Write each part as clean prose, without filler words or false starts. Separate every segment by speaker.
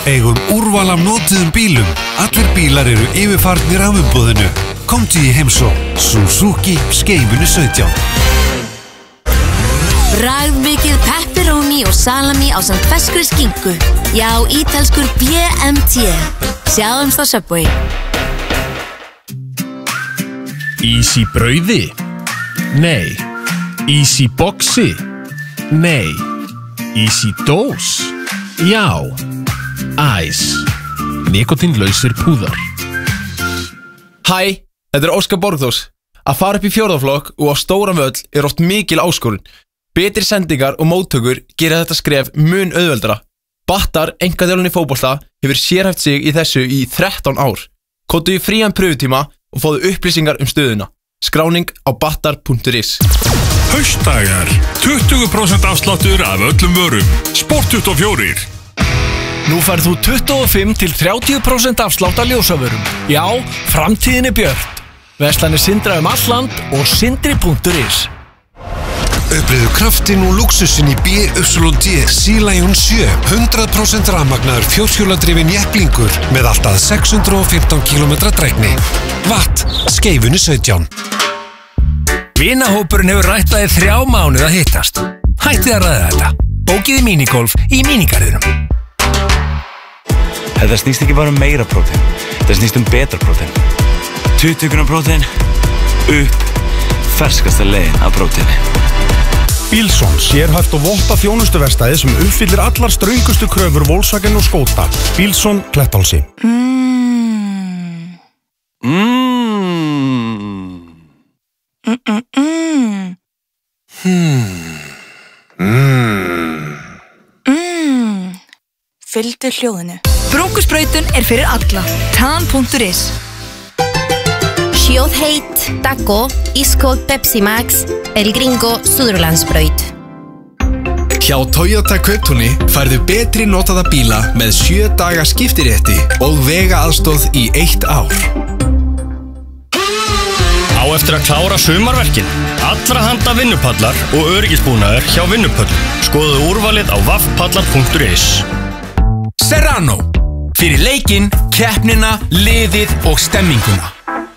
Speaker 1: eigum úrval af notuðum bílum. Allir bílar eru yfirfarnir af umboðinu. Komdu í heimsókn. Suzuki Skeifunni 17.
Speaker 2: Bragðmikið pepperoni og salami ásamt ferskri skinku. Já, ítalskur BMT. Sjáumst á Subway.
Speaker 3: Ís í brauði? Nei. Ís í boxi? Nei. Ís í dós? Já. Æs. Nikotínlausir púðar.
Speaker 4: Hæ, þetta Óskar Borgþórs. Að fara upp í fjórðaflokk og á stóran völl oft mikil áskorun. Betri sendingar og móttökur gera þetta skref mun auðveldara. Battar, einkaþjálfun í fótbolta, hefur sérhæft sig í þessu í 13 ár. Kóttu í frían pröfutíma og fáðu upplýsingar stöðuna. Skráning á battar.is.
Speaker 5: Haustdagar, 20% afsláttur af öllum vörum. Sport24.
Speaker 6: Nú færð þú 25 til 30% afslátt af ljósavörum. Já, framtíðin björt. Verslanir Sindra all land og sindri.is.
Speaker 1: Upplifðu kraftin og lúxusinn í BYD Sea Lion 7. 100% rafmagnaður fjórhjóladrifinn jepplingur með allt að 615 km drægni. Watt, Skeifunni 17.
Speaker 6: Vinahópurinn hefur rættaði 3 mánuði að hittast. Hættið að ræða þetta. Bókiði minigolf í minigarðinum.
Speaker 7: Þetta snýst ekki bara meira prótein. Þetta snýst betra prótein. 20 grams prótein upp ferskasta leiðin af próteini.
Speaker 8: Bílsson, sérhæft og votta þjónustuverkstæði sem uppfyllir allar ströngustu kröfur Volkswagen og Skoda. Bílsson, Klettálsi.
Speaker 2: Fylgdu hljóðinu. Bronkusbrautun fyrir alla. Tan.is.
Speaker 9: Sjóðheit, Taco, Ískold Pepsi Max, El Gringo, Suðurlandsbraut.
Speaker 10: Hjá Toyota Kauptúni færðu betri notaða bíla með 7 daga skiptirétti og vegaaðstoð í 1 ár.
Speaker 3: Á eftir að klára sumarverkin. Allra handa vinnupallar og öryggisbúnaður hjá Vinnupöllum. Skoðu úrvalið á vaffpallar.is.
Speaker 10: Serrano. Fyrir leikinn, keppnina, liðið og stemminguna.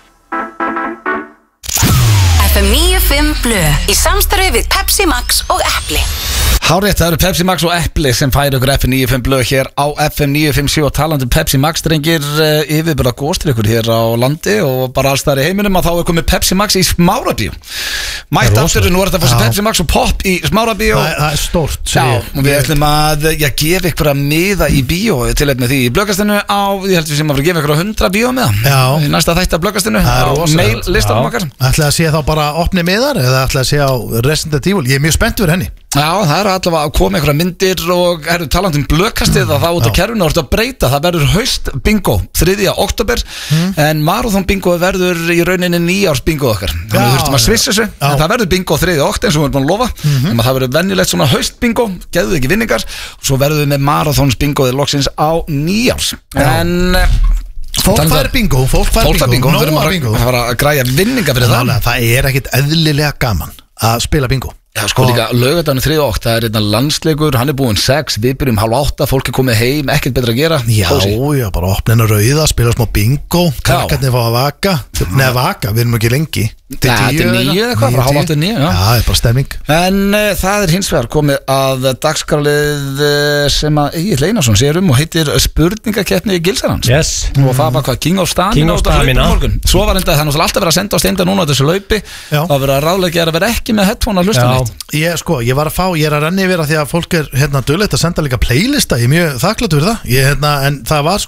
Speaker 2: FM 95 Blö í samstarfi við Pepsi Max og Epli.
Speaker 11: Hárrétt, það eru Pepsi Max og Epli sem færi okkur FM 95 Blö hér á FM 957 og talandi Pepsi Max drengir yfirbyrða góðstyrkur hér á landi og bara alls þar í heiminum að þá er komið Pepsi Max í Smárabíó. Mætt aftur, nú er þetta að fá sér Pepsi Max og Pop í Smárabíó.
Speaker 12: Það er stórt.
Speaker 11: Já, og við ætlum að gefa ykkur að miða í bíó til með því í Blöggastinu á, ég held við sem að fara að gefa ykkur 100 bíó með það. Í næsta þætti af Blöggastinu á mail listanum okkar.
Speaker 12: Ætlaði að sé þá bara opni miðar eða ætlaði að sé á Resident Evil. Ég er mjög spennt fyrir henni.
Speaker 11: Já, það er allavega að koma einhverja myndir og talandi Blöggkastið að það út af kerfinu orðið að breyta. Það verður haust bingo 3. október en marathon bingo verður í rauninni 9 árs bingo okkar. Þannig við þurftum að svissa þessu en það verður bingo 3. október eins og við erum búin að lofa. En það verður venjulegt svona haust bingo, geðu ekki vinningar og svo verður við með marathons bingoið loksins á 9 árs. En
Speaker 12: fólk fær bingo, nóa bingo.
Speaker 11: Það var að græja vinninga fyrir það.
Speaker 12: Það er ekkit eðlilega gaman að spila bingo.
Speaker 11: Já, sko líka laugardagurinn 3. október, það er einna landsleikur, hann er búinn 6, við byrjum 7:30, fólk er komið heim, ekkert betra að gera.
Speaker 12: Já, bara opna hennar rauða, spila smá bingo, krakkarnir fá að vaka. Nei, vaka, við erum ekki lengi.
Speaker 11: Til 9 eða eitthvað, frá 8:30, já.
Speaker 12: Já, það er bara stemming.
Speaker 11: En það er hins vegar komið að dagskrálið sem að Egill Einarsson sér og heitir spurningakeppni í Gilsarans.
Speaker 3: Yes.
Speaker 11: Og það var hvað, King of Stamina. Svo var enda, það er alltaf verið að senda á steinda núna á þessu laupi. Það var verið að ráðleggja að vera ekki með headphone að hlusta neitt.
Speaker 12: Ég er að renni vera því að fólk er duglegt að senda líka playlista. Ég er mjög þakklátur fyrir það. En það var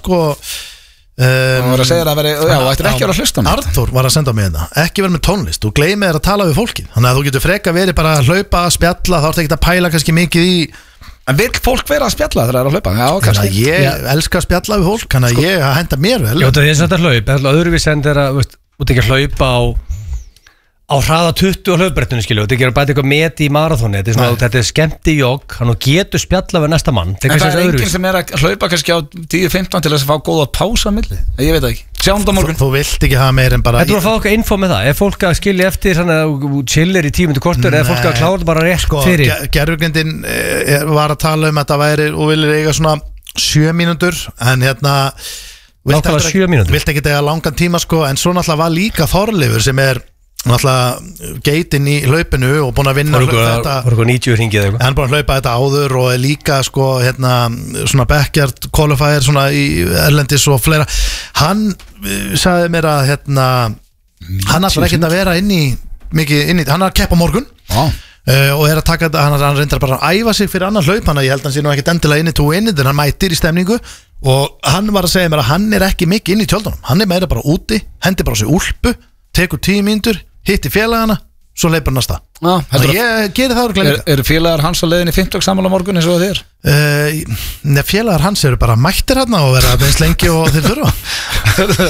Speaker 11: það var að segja að veri, já, ættir ekki að vera að hlusta
Speaker 12: Arþór var að senda mig þetta, ekki vera með tónlist og gleymi þér að tala við fólkið, þannig að þú getur freka verið bara að hlaupa, spjalla, þá ertu ekki að pæla kannski mikið í.
Speaker 11: En vill fólk vera að spjalla þegar það er að hlaupa? Já, kannski.
Speaker 12: Ég elska að spjalla við fólk, þannig að ég henda mér vel.
Speaker 3: Já, það er þetta hlaup, það er öðruvís en þegar þú ekki að hlaupa á hraða 20 á hlaupbrettinu, skilju, þetta er bara eitthvað met í marathoni, þetta er skemmti jogg, hann getur spjalla við næsta mann.
Speaker 11: En það er enginn sem er að hlaupa kannski á 10-15 til þess að fá góða pása á milli, ég veit það ekki. Sjáum það morgun.
Speaker 12: Þú vilt ekki hafa meir en bara.
Speaker 3: Þetta er að fá okkar info með það, er fólk að skilja eftir þannig að chillir í 10 mínútur kortur, eða fólk að klára bara rétt fyrir.
Speaker 12: Gerfugrindin var að tala um að þetta væri og viljið eiga svona 7 mínútur en
Speaker 3: Nákvæmlega 7 mínútur
Speaker 12: Vilt ekki dega langan tíma sko en svo náttúrulega var líka Þorleifur sem náttúrulega geitinn í hlaupinu og búin að vinna
Speaker 3: þetta Var eitthvað 90 hringið eða eitthvað
Speaker 12: Hann búin að hlaupa þetta áður og er líka sko svona backyard qualifier svona í erlendis og fleira Hann sagði mér að hann ætlar ekkert að vera mikið inn í hann er að keppa morgun og er að taka þetta, hann reyndar bara að æfa sig fyrir annan hlaup, hann ég held að hann sé nú ekkert endilega inn í túinnið en hann mætir í stemningu og hann var að segja mér að hann er ekki mikið inn í tjöldunum, hann er meira bara úti hendi bara á sig úlpu, tekur 10 mínútur hitti félagana, svo leipur hann að stað ég geri það og glemir
Speaker 11: Eru félagar hans á leiðin í 50 saman á morgun eins og þér?
Speaker 12: Félagar hans eru bara mættir hérna og vera aðeins lengi og þeir þurfa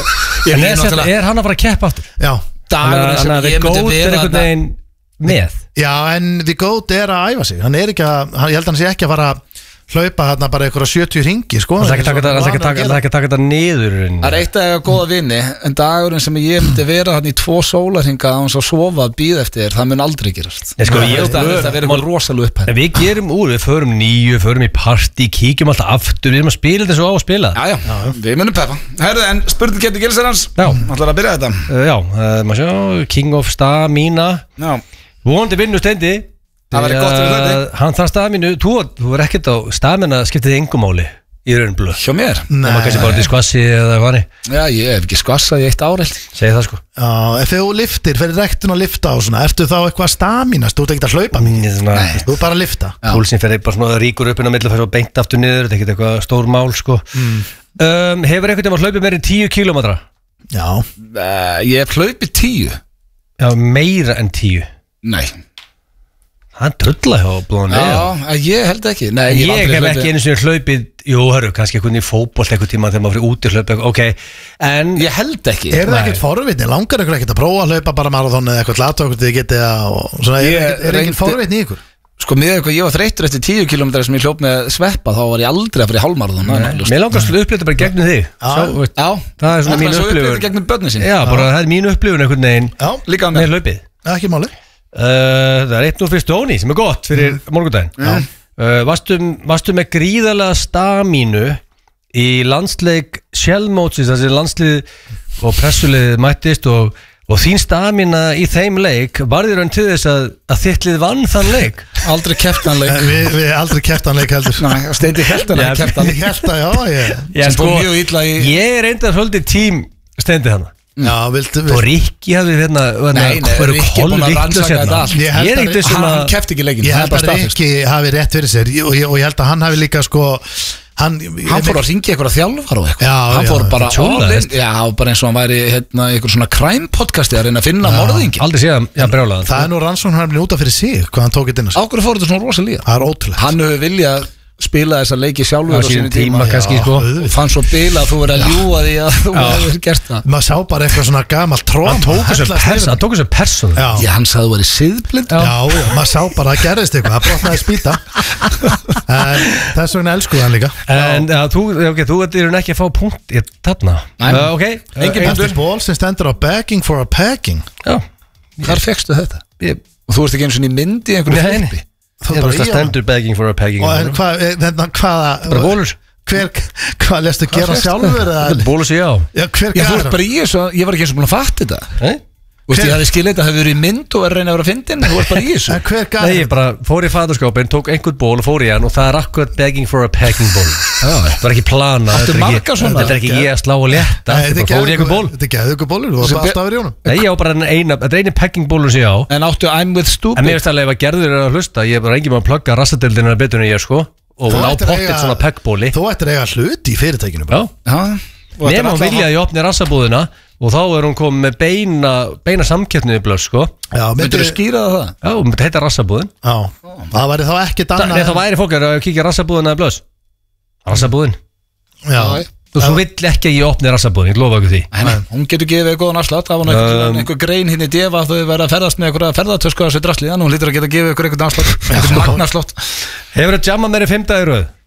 Speaker 3: Er hann að fara að keppa aftur?
Speaker 12: Já
Speaker 3: Þannig að The Goat er einhvern veginn með
Speaker 12: Já, en The Goat er að æfa sig hann er ekki að, ég held að hann sé ekki að fara hlaupa hérna bara einhverja 70 ringi sko.
Speaker 3: Það er ekki að taka þetta niður
Speaker 11: Það er eitt að eiga góða vini en dagurinn sem ég myndi vera hérna í 2 sólarhinga á hans að sofa að bíða eftir það mun aldrei gerast Það verður eitthvað rosalega upp
Speaker 3: Við gerum úr, við förum 9, förum í partí kíkjum alltaf aftur, við erum að spila þetta svo á að spila
Speaker 11: Já, við munum peppa Herðu, en spurning getur gilsir hans ætlar að byrja þetta
Speaker 3: Já, maður sjá, King of Stamina Vonandi vinnu steindi
Speaker 11: Það væri gott fyrir þetta
Speaker 3: Hann þarf staminu, þú verður ekkert á stamina skiptið engumáli í raunblöð
Speaker 11: Hjá mér?
Speaker 3: Nei Það kannski bara til skvassi eða hvað
Speaker 11: Já, ég hef ekki skvassað í 1 ár
Speaker 3: Segði það sko
Speaker 12: Já, ef þú liftir, fyrir rektun að lifta á svona ertu þá eitthvað stamina, þú ert ekkert að hlaupa mikið Nei, þú bara að lifta
Speaker 3: Púlsinn fyrir bara svona ríkur upp inn á milli og fyrir beint aftur niður, þetta er ekkert eitthvað stór mál sko Hefur einhvern veginn hlaupið meira en 10 kilometra?
Speaker 12: Já
Speaker 11: Ég hef hlaupið 10
Speaker 3: Já, meira en 10
Speaker 11: Nei
Speaker 3: Hann trullar hjá blóðan
Speaker 11: Já, ég held ekki Nei,
Speaker 3: ég hef ekki einu sinni hlaupið Jú, hörru, kannski einhvern í fótbolt eitthvað tíma þegar maður fyrir úti hlaupa Ok, en
Speaker 11: ég held ekki
Speaker 12: Er það ekkert forvitni? Langar ykkur ekkert að prófa að hlaupa bara marathon eða eitthvað lata okkur til þið getið Er ekkert forvitni í ykkur?
Speaker 11: Sko, með eitthvað, ég var þreyttur eftir 10 km sem ég hljóp með sveppa þá var ég aldrei að fara í hálfmarathon
Speaker 3: Mér langast að upplita bara gegnum þig
Speaker 11: Já,
Speaker 3: það er svona mín upplifun
Speaker 11: gegnum börnin sín
Speaker 3: Já, bara það er mín upplifun einhvern veginn
Speaker 11: Líka
Speaker 3: með hlaupið
Speaker 12: Ekki máli
Speaker 3: Það er 1-0 fyrir Stóni sem er gott fyrir morgundaginn Varstu með gríðarlega stamínu í landsleik Shellmótsis, þessi landslið og pressulið mættist og þín stamina í þeim leik varði raun til þess að þitt lið vann þann leik
Speaker 11: Aldrei keppt þann leik
Speaker 12: Við aldrei keppt þann leik heldur
Speaker 11: Steindi held að hann keppt þann
Speaker 12: leik
Speaker 3: Ég er enda svolítið tím Steindi hann
Speaker 12: Já,
Speaker 3: og Rikki hafði
Speaker 11: Rikki er búin að rannsaka þetta
Speaker 3: allt
Speaker 11: Hann keppt ekki leikin
Speaker 12: Ég held að Rikki hafi rétt fyrir sér og ég held að hann hafi líka sko
Speaker 11: Hann fór að ringi eitthvað þjálfar og eitthvað Hann fór bara bara eins og hann væri eitthvað svona crime podcasti að reyna að finna morðingi
Speaker 3: Aldrei séð að brjála
Speaker 12: Það er nú rannsókn hann út af fyrir sig hvað hann tók þetta inn
Speaker 11: Ákveður fór þetta svona rosalega
Speaker 12: Það er ótrúlegt
Speaker 11: Hann hefur viljað spila þessa leiki sjálfur á sínu tíma
Speaker 3: kannski sko
Speaker 11: og fann svo bila að þú verið að ljúa því að þú hefur gert það
Speaker 12: maður sá bara eitthvað svona gamalt tróm
Speaker 3: hann tók þessu persón
Speaker 11: já, hann sagði að þú verið siðblind
Speaker 12: já, maður sá bara að gerðist eitthvað það brotnaði spýta en þess vegna elskuði hann líka
Speaker 3: en þú er ekki að fá punkt í þarna
Speaker 12: engin ból sem stendur á begging for a pegging
Speaker 11: hvar fegstu þetta? og þú ert ekki eins og í myndi í einhverju fylgbi
Speaker 3: Það stendur begging for a pegging
Speaker 12: en hvaða
Speaker 3: bara bólur
Speaker 12: hvað lestu gera sjálfur
Speaker 3: bólur sér á
Speaker 11: þú ert bara í þessu ég var ekki eins og búin að fatta þetta ég hafði skilið þetta, það hefur verið í mynd og verið að reyna að vera að fyndin þú ert bara í þessu
Speaker 3: Nei, ég bara fór í fataskápin, tók einhvern ból og fór í hann og það er akkurat begging for a pegging ból það var ekki plana þetta er ekki ég að slá og létta þetta fór í einhvern ból
Speaker 12: þetta er geðu ykkur bólur, þú var alltaf verið í honum
Speaker 3: Nei, ég á bara þetta er eini pegging bólur sem ég á
Speaker 11: En áttu I'm with stupid
Speaker 3: En mér veist alveg ef að gerður er að hlusta ég er bara engin maður að plugga rassadeildina betur en ég sko og ná pottit svona peggbóli
Speaker 12: Þú ættir eiga hlut í fyrirtækinu
Speaker 3: Nefn hún vilja að ég opni rassabúðina og þá er hún komið með beina samkeppni í blöð sko
Speaker 11: Myndur þú skýra það?
Speaker 3: Já, þetta heita rassabúðin
Speaker 12: Það væri þá ekkert annað
Speaker 3: Nei, það væri fólk að kíkja rassabúðina í blöð Rassabúðin Þú vill ekki að ég opni rassabúðin, ég lofa ekki því
Speaker 11: Hún getur gefið góðan afslátt það var einhver grein hinn í defa að þau verða að ferðast með einhverja ferðartösku að þessu drasli þannig hún lítur að geta gefið ykkur einhvern afslátt einhvern magnafslátt
Speaker 3: Hefur það jamma meiri 5 dagar röð?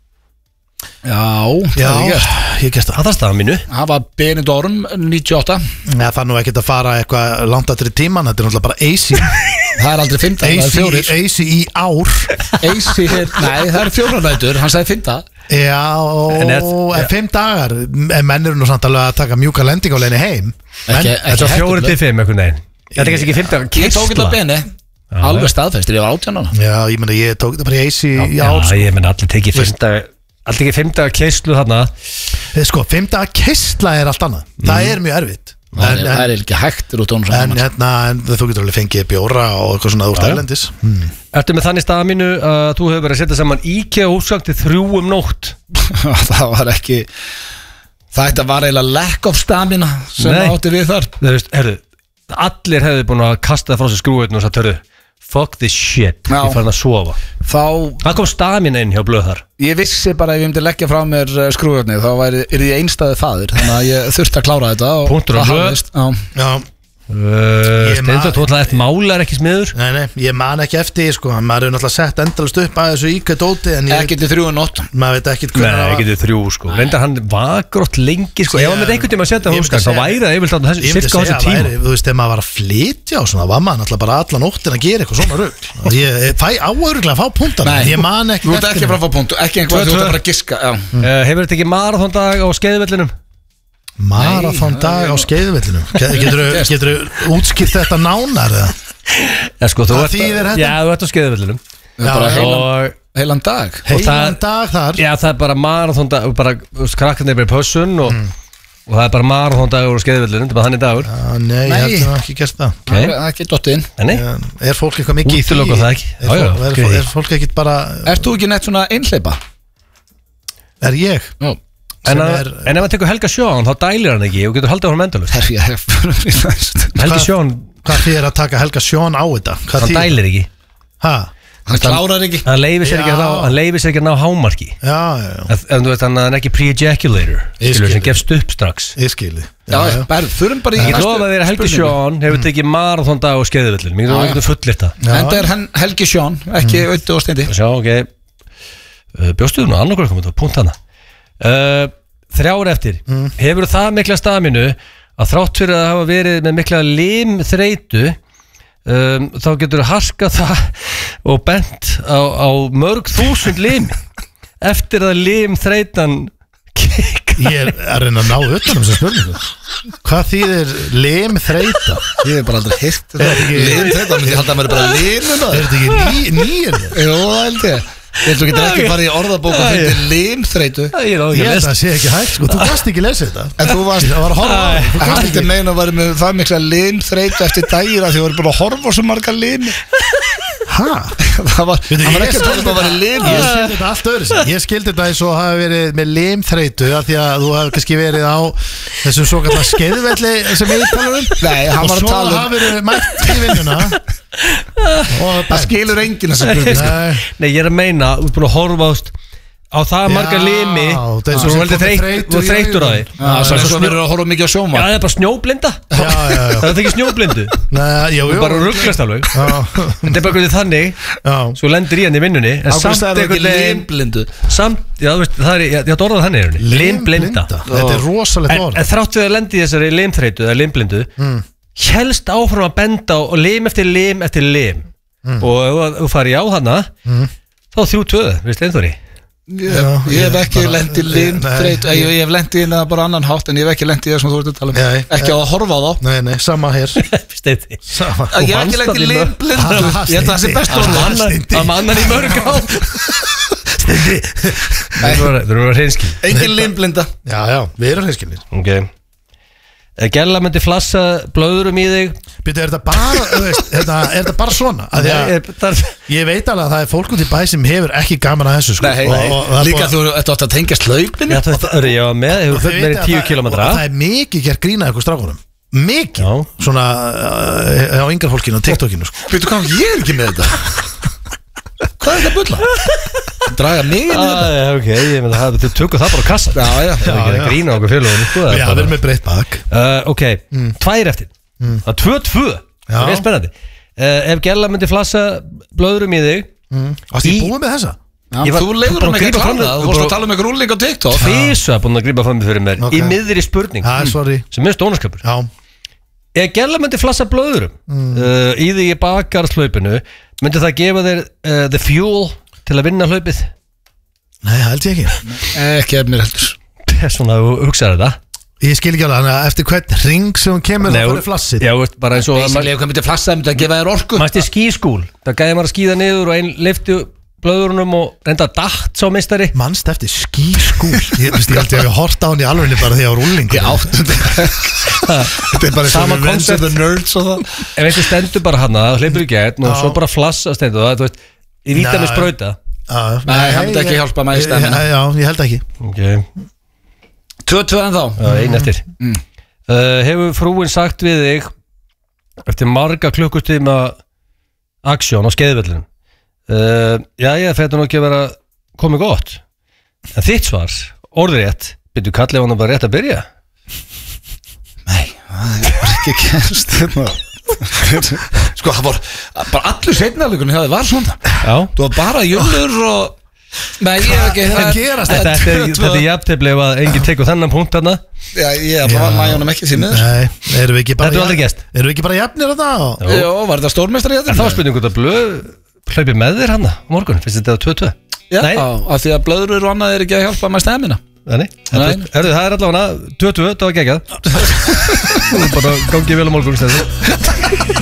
Speaker 12: Já, ég gæst það.
Speaker 3: Það er staðan mínu.
Speaker 11: Það var Benidorm 98.
Speaker 12: Já, það er nú ekkert að fara eitthvað langt aftur í tíman, þetta er náttúrulega bara AC.
Speaker 11: Það er aldrei 5, það er 4.
Speaker 12: AC í ár.
Speaker 11: AC, nei, það er 4 nætur, hann sagði 5.
Speaker 12: Já, 5 dagar. Menn eru nú samt alveg að taka mjúka lending á leiðinni heim.
Speaker 3: Þetta var 4 til 5 einhvern veginn. Þetta er kannski ekki 5 dagar
Speaker 11: Ég tók þetta á beni Alveg staðfestir, ég var 18 ára.
Speaker 12: Já, ég meina, ég tók þetta bara í eisi í ár.
Speaker 3: Já, ég meina, allir tekið 5 dagar. Allt ekki 5 dagar keislu þarna.
Speaker 12: Sko, 5 dagar keisla er allt annað. Það er mjög erfitt.
Speaker 11: Það er ekki hægt út tónu
Speaker 12: En þú getur alveg fengið bjóra og eitthvað svona úr erlendis.
Speaker 3: Ertu með þannig staminu að þú hefur verið að setja saman IKEA húsgagn til 3 nótt?
Speaker 11: Það var ekki Þetta var eiginlega lack of stamina sem átti við þar.
Speaker 3: Þú veist, allir hefði búin að kasta frá sér skrúinu og sagt, fuck this shit, ég fann að sofa. Það kom stamina inn hjá blöð þar.
Speaker 11: Ég vissi bara ef ég myndi leggja frá mér skrúinu þá er ég einstæði faðir, þannig að ég þurfti að klára þetta.
Speaker 3: Punktur á blöð. Já. Steindur, þú ætlaði eftir málar ekki smiður?
Speaker 12: Nei, ég man ekki eftir sko. Maður hefur náttúrulega sett endalast upp að þessu íkvæðdóti
Speaker 11: Ekki til 3 nótt
Speaker 12: Maður veit ekki hvernig
Speaker 3: Nei, ekki til 3 sko. Reyndar hann var grótt lengi sko. Ef hann með einhvern tíma að setja húsgagn þá væri það yfirlega á þessu tíma.
Speaker 12: Þú veist, ef maður var að flytja og svona var maður náttúrulega bara alla nóttin að gera eitthvað svona rugl. Ég fæ áhöruglega að fá punktar. Ég man ekki
Speaker 11: eftir. Þú ert ekki að fá punktu, ekki einhvað þú ert bara að giska.
Speaker 3: Hefur þetta ekki maraþondag á Skeiðvellinum?
Speaker 12: Maraþondag á Skeiðvellinum. Getur þú útskýrt þetta nánar eða?
Speaker 3: Sko, þú ert á Skeiðvellinum.
Speaker 11: Heilan dag.
Speaker 12: Heilan dag þar?
Speaker 3: Já, það er bara maraþondag, bara krakkarnir er bara í pössun og það er bara maraþondagur á Skeiðvellinum, þetta er bara þannig dagur.
Speaker 12: Nei, ég held að ekki gert það.
Speaker 11: Það er ekki dottið inn.
Speaker 12: Er fólk eitthvað mikið í því?
Speaker 3: Útilokar það ekki.
Speaker 12: Er fólk ekkit bara...
Speaker 11: Ert þú ekki neitt svona einhleypa?
Speaker 12: Er ég?
Speaker 11: Já.
Speaker 3: En ef hann tekur Helga Sjón þá dælir hann ekki og getur haldið á hann endalaust. Helga Sjón,
Speaker 12: hvað þið er að taka Helga Sjón á þetta?
Speaker 3: Hann dælir ekki.
Speaker 11: Hann klárar ekki.
Speaker 3: Hann leifir sér ekki að ná hámarki. En þú veist hann er ekki pre-ejaculator sem gefst upp strax.
Speaker 12: Ég skilði.
Speaker 11: Förum bara í
Speaker 3: Ég lofa þér að Helgi Sjón hefur tekið maraþondag á Skeiðvellinum. Ég getur fullir það.
Speaker 11: En það er Helgi Sjón, ekki Auði og Steindi.
Speaker 3: Sjá, ok. Bjóstuðu nú annarkur komið á punkt hana. 3 ár eftir hefur það mikla staminu að þrátt fyrir að hafa verið með mikla limþreytu þá getur harkað það og bent á mörg þúsund limi eftir að limþreytan kikka.
Speaker 12: Ég er að reyna að ná utan þessa spurningu. Hvað þýðir limþreyta?
Speaker 11: Ég hef bara aldrei heyrt limþreyta, ég held að maður er bara limuna.
Speaker 12: Er þetta ekki nýjir?
Speaker 11: Jú, held ég. Þú getur ekki farið í orðabók og fyrir limþreytu.
Speaker 12: Ég held að það sé ekki hægt sko. Þú varst ekki að lesa þetta.
Speaker 11: En þú varst að horfa. Þú kannst ekki meina að vera með það mikla limþreytu eftir dagir að því þú verður bara að horfa svo marga limi. Það var ekki að tala um að vera lim.
Speaker 12: Ég skildi þetta allt öðru sér. Ég skildi þetta eins og hafa verið með limþreytu af því að þú hafi kannski verið á þessum svo kallar Skeiðvelli sem ég talar um.
Speaker 11: Nei, hann var að tala um.
Speaker 12: Og svo hafi verið mætt í vinnuna.
Speaker 11: Það skilur enginn þessum spurning.
Speaker 3: Nei, ég er að meina, þú er búin að horfa á það marga limi og þú heldur þreytur á því.
Speaker 11: Það er svo verið að horfa mikið á sjónvarp.
Speaker 3: Það er bara snjóblinda. Það er ekki snjóblindu. Þú er bara rugglast alveg. Þetta er bara þannig svo lendir í hann í vinnunni.
Speaker 11: Ákveðst það er ekki limblindu.
Speaker 3: Já, þú veist, ég átt orðað þannig. Limblinda.
Speaker 12: Þetta er rosalegt orð.
Speaker 3: En þrátt við að lendi í þessari limþreytu eða limblindu helst áfram að benda á lim eftir lim eftir lim og ef þú farið á hana þá 3-2, veist einþóri.
Speaker 11: Ég hef ekki lent í limþreytu. Ég hef lent í það bara annan hátt en ég hef ekki lent í það sem þú ert að tala um. Ekki á að horfa á þá.
Speaker 12: Nei, sama hér.
Speaker 11: Ég hef ekki lent í limblindu. Ég held að það sé best
Speaker 3: að mannan í mörg á. Steindi. Þú erum að hreinskil.
Speaker 11: Engin limblinda.
Speaker 12: Já, við erum hreinskilir.
Speaker 3: Ok. Gella myndi flassa blöðurum í þig.
Speaker 12: Býtu, er þetta bara svona? Ég veit alveg að það er fólk út í bæ sem hefur ekki gaman að þessu sko.
Speaker 11: Líka þú ert átt að tengja slaupinu.
Speaker 3: Já, með, hefur fullt meiri 10 kilometra.
Speaker 12: Og það er mikið gert grína ykkur strákunum. Mikið. Svona á yngra fólkinu og TikTokinu sko.
Speaker 11: Býtu, hvað, ég er ekki með þetta. Hvað er þetta bulla? Draga mig inn í þetta.
Speaker 3: Ok, ég meina það, þú tökur það bara á kassan.
Speaker 11: Já.
Speaker 3: Það er ekki að grína okkur félagum.
Speaker 12: Já, við erum með breytt bak.
Speaker 3: Ok, 2 eftir. Það er 2-2. Það er spennandi. Ef Gella myndi flassa blöðurum í þig.
Speaker 12: Varstu ég búið með þessa?
Speaker 11: Þú leiður hann ekki að klára það. Þú vorst að tala um eitthvað rúling á TikTok.
Speaker 3: Físa búin að grípa fram fyrir mér í miðri spurning. Sem er stónaskapur. Ef Gella myndi flassa blöðurum í þig í bakarslaupinu, myndi það gefa þér the fuel til að vinna hlaupið?
Speaker 12: Nei, held ég ekki.
Speaker 11: Ekki ef mér heldur.
Speaker 3: Svona, þú hugsaður þetta.
Speaker 12: Ég skil ekki alveg, þannig að eftir hvern ring sem hún kemur þá fyrir flassið.
Speaker 3: Já, bara eins og
Speaker 11: Basically, ef hvað myndi flassa, myndi að gefa þér orku.
Speaker 3: Mætti skískúl, það gæði maður að skíða niður og einn lyfti blöðurunum og reynda datt sá meistari.
Speaker 12: Manst eftir skískúl. Ég held ég að ég horta á hann í alvegni bara því að ég var úlingur. Þetta bara
Speaker 3: sama koncept.
Speaker 12: The Nerds og það.
Speaker 3: Ef einhver stendur bara hann að það hleypur í gegn og svo bara flassa stendur það, þú veist, í víta með sprauta.
Speaker 11: Nei, það myndi ekki hjálpa maður í stemmina.
Speaker 12: Já, ég held ekki.
Speaker 3: Okay.
Speaker 11: 2-2 en þá.
Speaker 3: Einn eftir. Hefur frúin sagt við þig eftir marga klukkustíma aksjón á skeiðvellunum ég fætti nú ekki að vera komið gott en þitt svar, orðrétt byrju kallið hann bara rétt að byrja?
Speaker 11: Nei, það er ekki kemst sko, það var bara allur seinnaleikunni það var svona þú var bara jölur og nei, ég hef ekki það
Speaker 12: gerast
Speaker 3: þetta er jafntefli ef að enginn tekur þennan punkt þarna
Speaker 11: já, ég var mæjónum ekki því miður
Speaker 12: nei, erum við ekki bara
Speaker 3: þetta er aldrei gest
Speaker 12: erum við ekki bara jafnir að það?
Speaker 11: Jó, var þetta stórmeistari
Speaker 3: þá spytum við hvort að blöð hlaupi með þér hann á morgun, finnst þetta 2-2?
Speaker 11: Já, af því að blöður og annað er ekki að hjálpa með stemmina
Speaker 3: Nei, það er allavega 2-2, það var geggjað bara gangið vel á morgun